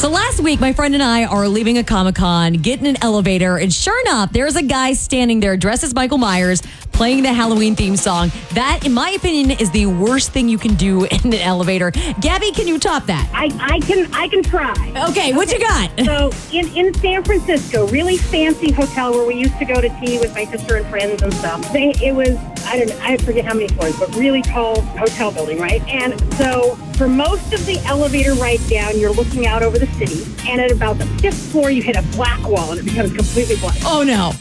So last week, my friend and I are leaving a Comic-Con, getting an elevator, and sure enough, there's a guy standing there dressed as Michael Myers playing the Halloween theme song. That, in my opinion, is the worst thing you can do in an elevator. Gabby, can you top that? I can try. Okay, what you got? So in San Francisco, really fancy hotel where we used to go to tea with my sister and friends and stuff. It was, I forget how many floors, but really tall hotel building, right? And so for most of the elevator ride down, you're looking out over the city. And at about the 5th floor, you hit a black wall and it becomes completely black. Oh, no.